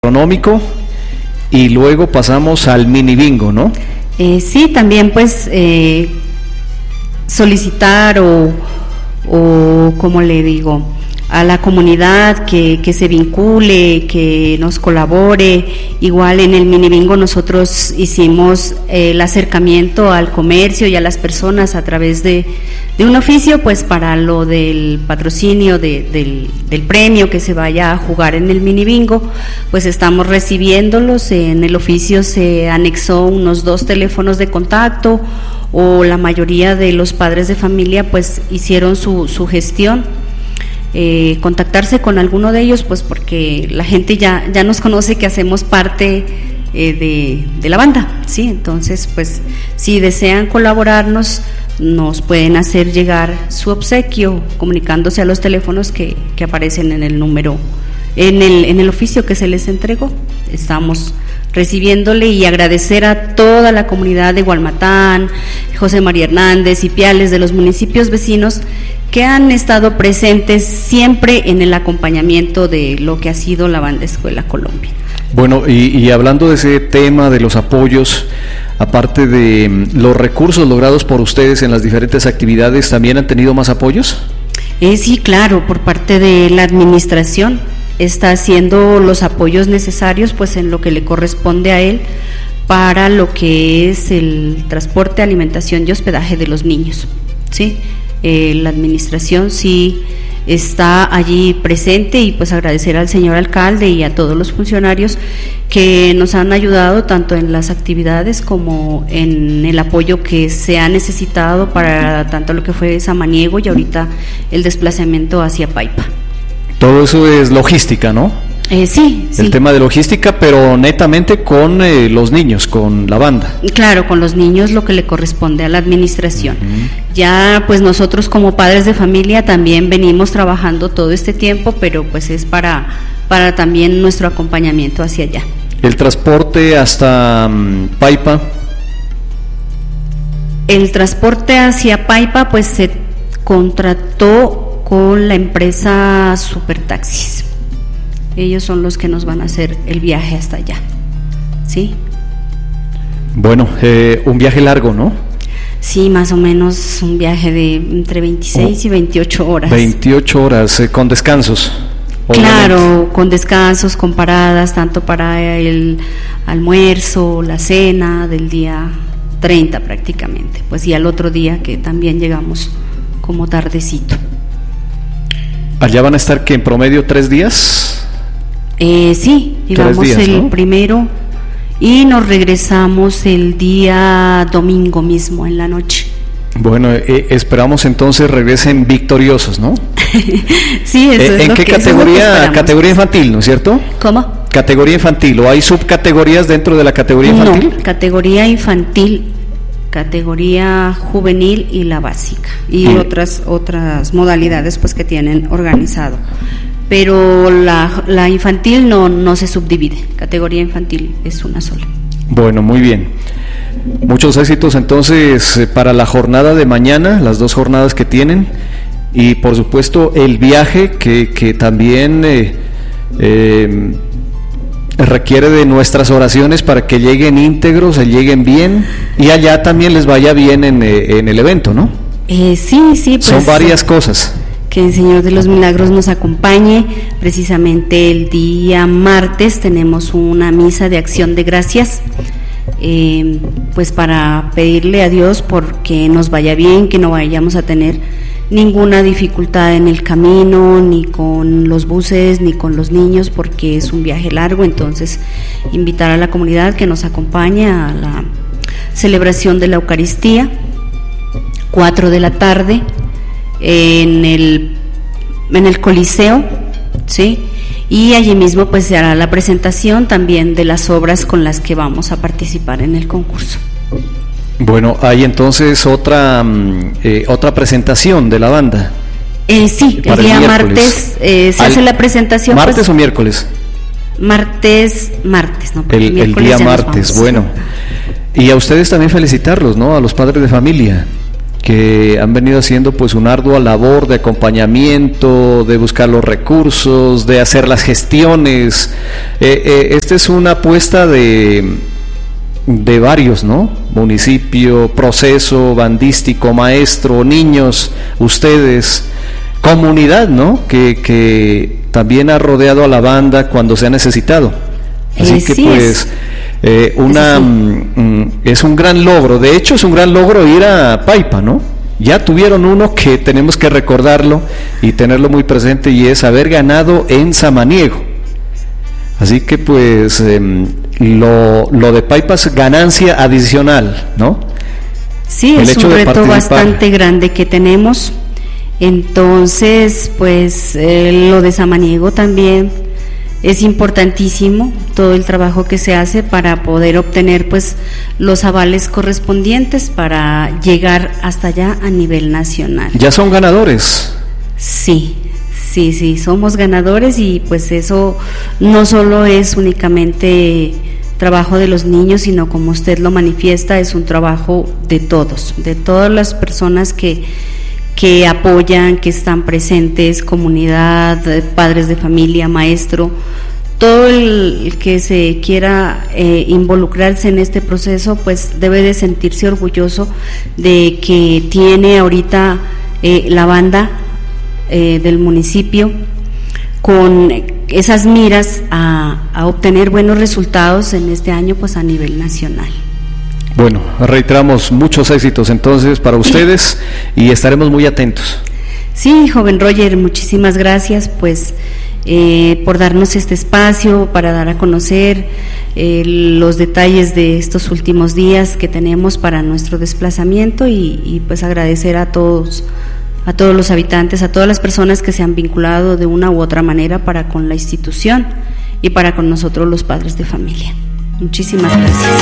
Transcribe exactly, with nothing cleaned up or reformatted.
Gastronómico y luego pasamos al mini bingo, ¿no? Eh, sí, también pues eh, solicitar o, o como le digo, a la comunidad que, que se vincule, que nos colabore. Igual en el mini bingo nosotros hicimos eh, el acercamiento al comercio y a las personas a través de, de un oficio, pues para lo del patrocinio de, del, del premio que se vaya a jugar en el mini bingo, pues estamos recibiéndolos. En el oficio se anexó unos dos teléfonos de contacto, o la mayoría de los padres de familia pues hicieron su, su gestión. Eh, contactarse con alguno de ellos, pues porque la gente ya, ya nos conoce que hacemos parte eh, de, de la banda, ¿sí? Entonces, pues, si desean colaborarnos, nos pueden hacer llegar su obsequio comunicándose a los teléfonos que, que aparecen en el número, en el, en el oficio que se les entregó. Estamos recibiéndole y agradecer a toda la comunidad de Gualmatán, José María Hernández y Piales, de los municipios vecinos que han estado presentes siempre en el acompañamiento de lo que ha sido la Banda Escuela Colombia. Bueno, y, y hablando de ese tema de los apoyos, aparte de los recursos logrados por ustedes en las diferentes actividades, ¿también han tenido más apoyos? Eh, sí, claro, por parte de la administración está haciendo los apoyos necesarios pues en lo que le corresponde a él para lo que es el transporte, alimentación y hospedaje de los niños, ¿sí? Eh, la administración sí está allí presente, y pues agradecer al señor alcalde y a todos los funcionarios que nos han ayudado tanto en las actividades como en el apoyo que se ha necesitado para tanto lo que fue Samaniego y ahorita el desplazamiento hacia Paipa. Todo eso es logística, ¿no? Eh, sí, El sí. tema de logística, pero netamente con eh, los niños, con la banda. Claro, con los niños, lo que le corresponde a la administración. Uh-huh. Ya pues nosotros como padres de familia también venimos trabajando todo este tiempo, pero pues es para, para también nuestro acompañamiento hacia allá. El transporte hasta um, Paipa. El transporte hacia Paipa pues se contrató con la empresa Supertaxis. Ellos son los que nos van a hacer el viaje hasta allá, ¿sí? Bueno, eh, un viaje largo, ¿no? Sí, más o menos un viaje de entre veintiséis oh, y veintiocho horas. veintiocho horas, eh, con descansos. Claro, obviamente. Con descansos, con paradas, tanto para el almuerzo, la cena del día treinta prácticamente, pues y al otro día que también llegamos como tardecito. ¿Allá van a estar que en promedio tres días? Eh, sí, íbamos días, el ¿no? primero y nos regresamos el día domingo mismo en la noche. Bueno, eh, esperamos entonces regresen victoriosos, ¿no? Sí, eso eh, es ¿En lo qué que, categoría? Lo Categoría infantil, ¿no es cierto? ¿Cómo? Categoría infantil, ¿o hay subcategorías dentro de la categoría infantil? No, categoría infantil, categoría juvenil y la básica y mm. otras otras modalidades pues que tienen organizado. Pero la, la infantil no, no se subdivide, categoría infantil es una sola. Bueno, muy bien. Muchos éxitos entonces para la jornada de mañana, las dos jornadas que tienen, y por supuesto el viaje que, que también eh, eh, requiere de nuestras oraciones para que lleguen íntegros, se lleguen bien, y allá también les vaya bien en, en el evento, ¿no? Eh, sí, sí. Pues, son varias cosas. Que el Señor de los Milagros nos acompañe. Precisamente el día martes tenemos una misa de acción de gracias, eh, pues para pedirle a Dios porque nos vaya bien, que no vayamos a tener ninguna dificultad en el camino, ni con los buses, ni con los niños, porque es un viaje largo. Entonces, invitar a la comunidad que nos acompañe a la celebración de la Eucaristía, cuatro de la tarde, en el en el Coliseo, ¿sí? Y allí mismo pues se hará la presentación también de las obras con las que vamos a participar en el concurso. Bueno, hay entonces otra eh, otra presentación de la banda. Eh, sí, el día el martes eh, se Al, hace la presentación. ¿Martes pues, o miércoles? Martes, martes, ¿no? El, el día martes, bueno. Y a ustedes también felicitarlos, ¿no? A los padres de familia. que han venido haciendo pues una ardua labor de acompañamiento, de buscar los recursos, de hacer las gestiones. Eh, eh, esta es una apuesta de, de varios, ¿no? Municipio, proceso, bandístico, maestro, niños, ustedes, comunidad, ¿no? Que, que también ha rodeado a la banda cuando se ha necesitado. Así eh, que sí pues... Es. Eh, una mm, es un gran logro. De hecho es un gran logro ir a Paipa, ¿no? Ya tuvieron uno que tenemos que recordarlo y tenerlo muy presente, y es haber ganado en Samaniego. Así que pues eh, lo, lo de Paipa es ganancia adicional, ¿no? Sí, El es hecho un de reto participar. bastante grande que tenemos. Entonces pues eh, lo de Samaniego también es importantísimo, todo el trabajo que se hace para poder obtener pues los avales correspondientes para llegar hasta allá a nivel nacional. Ya son ganadores. Sí, sí, sí, somos ganadores, y pues eso no solo es únicamente trabajo de los niños, sino como usted lo manifiesta, es un trabajo de todos, de todas las personas que que apoyan, que están presentes, comunidad, padres de familia, maestro, todo el que se quiera eh, involucrarse en este proceso, pues debe de sentirse orgulloso de que tiene ahorita eh, la banda eh, del municipio con esas miras a, a obtener buenos resultados en este año, pues a nivel nacional. Bueno, reiteramos muchos éxitos entonces para ustedes y estaremos muy atentos. Sí, joven Roger, muchísimas gracias pues eh, por darnos este espacio para dar a conocer eh, los detalles de estos últimos días que tenemos para nuestro desplazamiento, y, y pues agradecer a todos, a todos los habitantes, a todas las personas que se han vinculado de una u otra manera para con la institución y para con nosotros los padres de familia. Muchísimas gracias.